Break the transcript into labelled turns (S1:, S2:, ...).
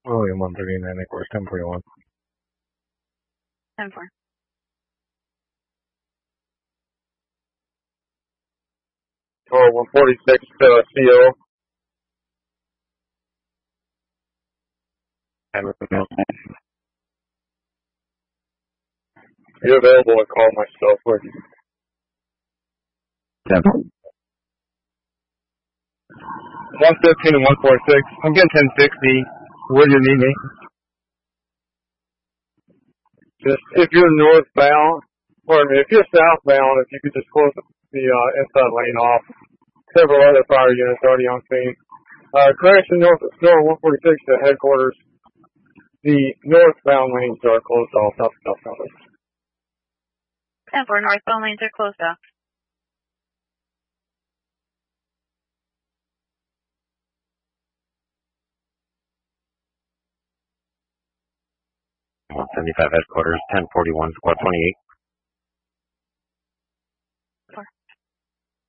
S1: William 139, headquarters 1041.
S2: 10-4.
S3: Tower 146, CO. If you're available, I call myself, please.
S4: 10.
S3: 115 and 146. I'm getting 1060. Where do you need me? Just, if you're northbound, if you're southbound, if you could just close the inside lane off. Several other fire units already on scene. Correction, north 146 to headquarters. The northbound lanes are closed off, not the southbound lanes.
S2: 10-4, northbound lanes are closed off.
S1: Headquarters 1041, squad 28.